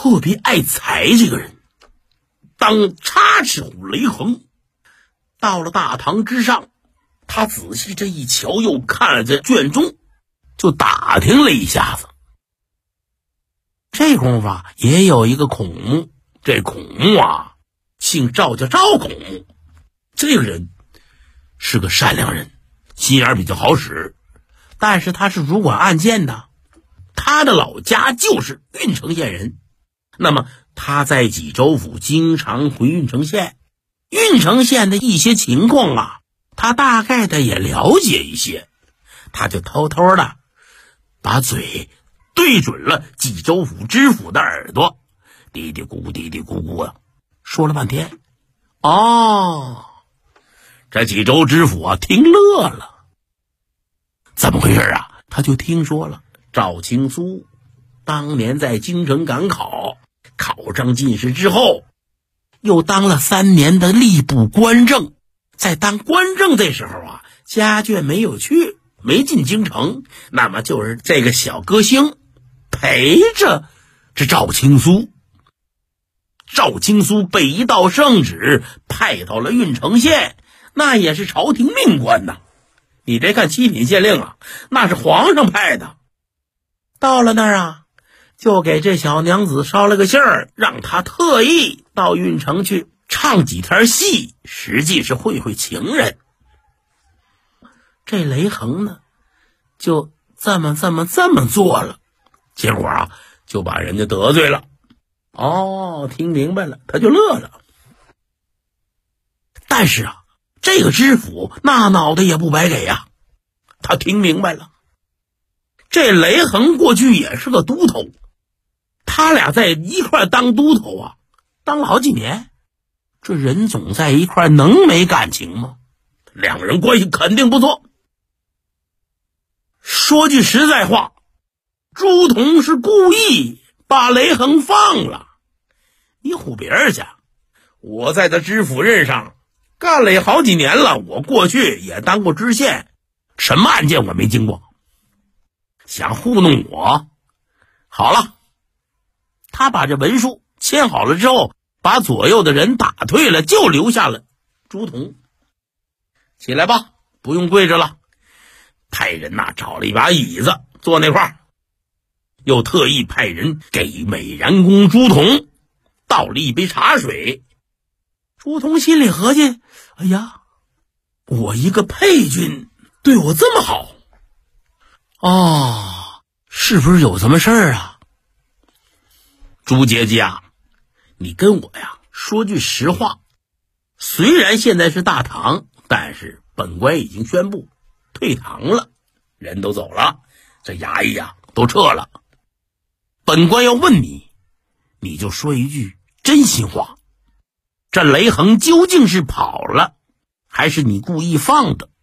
特别爱财这个人，当插翅虎雷横。到了大堂之上，他仔细这一瞧，又看了这卷宗，就打听了一下子。这功夫也有一个孔目，这孔目姓赵，叫赵孔目。这个人是个善良人，心眼比较好使，但是他是主管案件的，他的老家就是郓城县人。那么他在济州府经常回郓城县，郓城县的一些情况他大概的也了解一些，他就偷偷的把嘴对准了济州府知府的耳朵，嘀嘀咕咕嘀嘀咕咕说了半天。这济州知府听乐了。怎么回事他就听说了赵青苏当年在京城赶考，考上进士之后，又当了3年的吏部官正。在当官正这时候家眷没有去，没进京城，那么就是这个小歌星陪着这赵青苏。赵青苏被一道圣旨派到了郓城县，那也是朝廷命官呐。你别看7品县令那是皇上派的。到了那儿就给这小娘子捎了个信儿，让她特意到郓城去唱几天戏，实际是会情人。这雷横呢，就这么做了，结果就把人家得罪了。听明白了，他就乐了。但是这个知府那脑袋也不白给他听明白了，这雷横过去也是个都头，他俩在一块当都头当了好几年，这人总在一块能没感情吗？两个人关系肯定不错。说句实在话，朱仝是故意把雷横放了。你唬别人去，我在他知府任上干了也好几年了，我过去也当过知县，什么案件我没经过，想糊弄我。好了，他把这文书签好了之后，把左右的人打退了，就留下了朱仝。起来吧，不用跪着了。派人找了一把椅子坐那块儿，又特意派人给美髯公朱仝倒了一杯茶水。朱仝心里合计，哎呀，我一个配军对我这么好是不是有什么事儿朱姐姐你跟我说句实话，虽然现在是大唐，但是本官已经宣布退堂了，人都走了，这衙役都撤了。本官要问你，你就说一句真心话，这雷横究竟是跑了，还是你故意放的？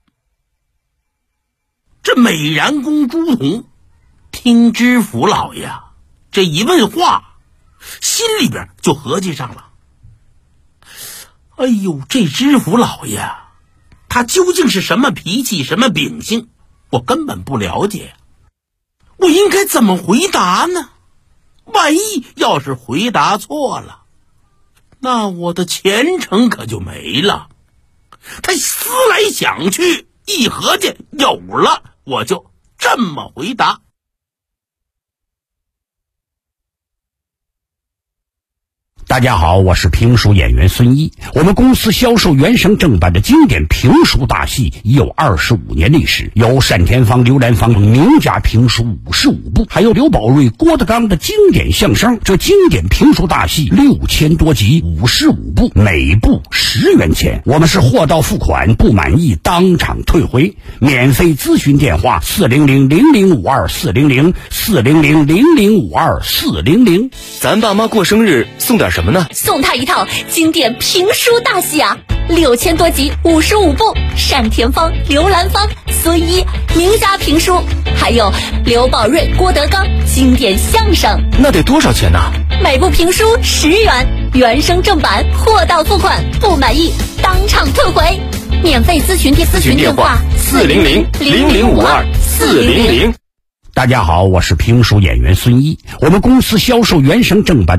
这美髯公朱仝听知府老爷这一问话，心里边就合计上了，哎呦，这知府老爷他究竟是什么脾气，什么秉性，我根本不了解，我应该怎么回答呢？万一要是回答错了，那我的前程可就没了。他思来想去，一合计有了，我就这么回答。 大家好，我是评书演员孙一。我们公司销售原声正版的经典评书大戏已有25年历史，有单田芳、刘兰芳名家评书55部，还有刘宝瑞、郭德纲的经典相声。这经典评书大戏6000多集，55部，每部10元钱。我们是货到付款，不满意当场退回。免费咨询电话400-0052-400，400-0052-400。 咱爸妈过生日送点什么呢？ 送他一套经典评书大戏6000多集55部，单田芳、刘兰芳、孙一名家评书，还有刘宝瑞、郭德纲经典相声。 那得多少钱呢？ 每部评书10元，原声正版，货到付款，不满意当场退回。免费咨询电话 400-0052-400。 大家好，我是评书演员孙一。我们公司销售原声正版